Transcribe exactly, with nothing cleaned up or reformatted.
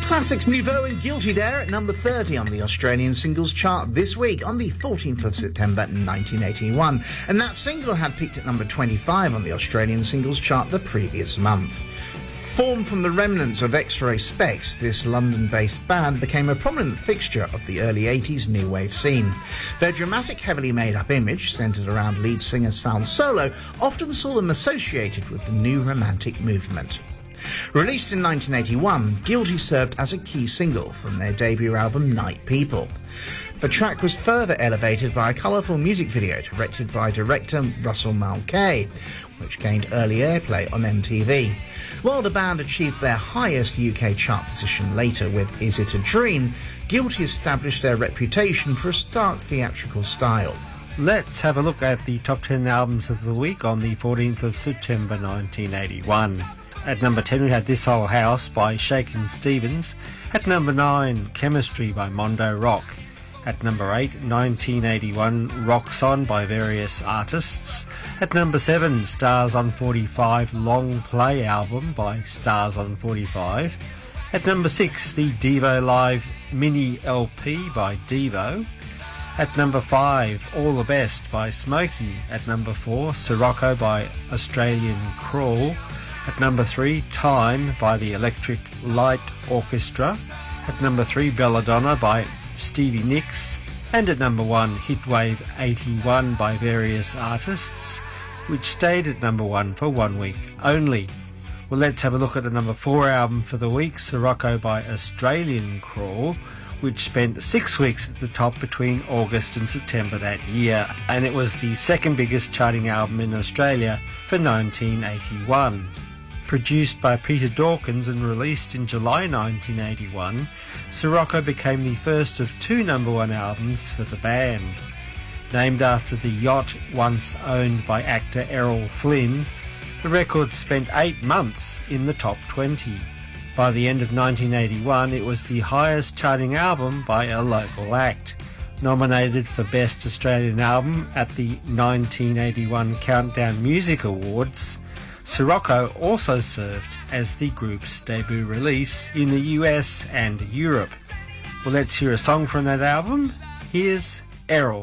Classics Nouveau and Guilty there at number thirty on the Australian singles chart this week on the fourteenth of September nineteen eighty-one. And that single had peaked at number twenty-five on the Australian singles chart the previous month. Formed from the remnants of X-Ray Spex, this London-based band became a prominent fixture of the early eighties new wave scene. Their dramatic, heavily made-up image, centred around lead singer Sal Solo, often saw them associated with the new romantic movement. Released in nineteen eighty-one, Guilty served as a key single from their debut album Night People. The track was further elevated by a colourful music video directed by director Russell Mulcahy, which gained early airplay on M T V. While the band achieved their highest U K chart position later with Is It a Dream, Guilty established their reputation for a stark theatrical style. Let's have a look at the top ten albums of the week on the fourteenth of September nineteen eighty-one. At number ten we had This Whole House by Shakin' Stevens. At number nine, Chemistry by Mondo Rock. At number eight, nineteen eighty-one, Rocks On by various artists. At number seven, Stars on forty-five Long Play album by Stars on forty-five. At number six, the Devo Live Mini L P by Devo. At number five, All the Best by Smokey. At number four, Sirocco by Australian Crawl. At number three, Time by the Electric Light Orchestra. At number three, Belladonna by Stevie Nicks. And at number one, Hitwave eighty-one by various artists, which stayed at number one for one week only. Well, let's have a look at the number four album for the week, Sirocco by Australian Crawl, which spent six weeks at the top between August and September that year, and it was the second biggest charting album in Australia for nineteen eighty-one. Produced by Peter Dawkins and released in July nineteen eighty-one, Sirocco became the first of two number one albums for the band. Named after the yacht once owned by actor Errol Flynn, the record spent eight months in the top twenty. By the end of nineteen eighty-one, it was the highest charting album by a local act. Nominated for Best Australian Album at the nineteen eighty-one Countdown Music Awards, Sirocco also served as the group's debut release in the U S and Europe. Well, let's hear a song from that album. Here's Errol.